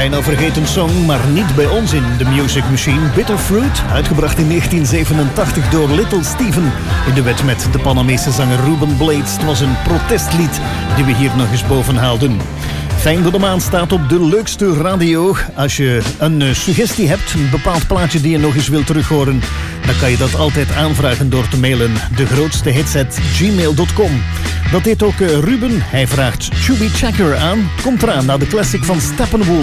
Bijna vergeten song, maar niet bij ons in The Music Machine. Bitter Fruit, uitgebracht in 1987 door Little Steven. In duet met de Panamese zanger Ruben Blades. Het was een protestlied die we hier nog eens boven haalden. Fijn door de maan staat op de leukste radio. Als je een suggestie hebt, een bepaald plaatje die je nog eens wilt terughoren, dan kan je dat altijd aanvragen door te mailen degrootstehits@gmail.com. Dat deed ook Ruben. Hij vraagt Chubby Checker aan. Komt eraan naar de classic van Steppenwolf.